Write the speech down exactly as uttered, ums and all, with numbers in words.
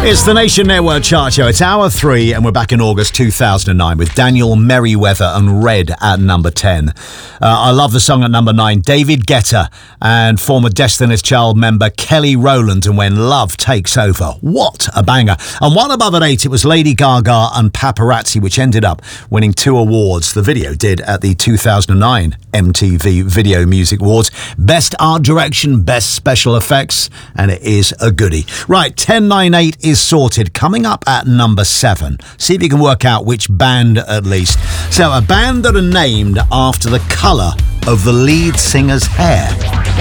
It's the Nation Network Chart Show. It's hour three, and we're back in August two thousand nine with Daniel Merriweather and Red at number ten. Uh, I love the song at number nine, David Guetta and former Destiny's Child member Kelly Rowland and When Love Takes Over. What a banger. And one above at eight, it was Lady Gaga and Paparazzi, which ended up winning two awards. The video did at the two thousand nine M T V Video Music Awards. Best Art Direction, Best Special Effects, and it is a goodie. Right, ten nine eight is sorted. Coming up at number seven. See if you can work out which band at least. So, a band that are named after the colour of the lead singer's hair.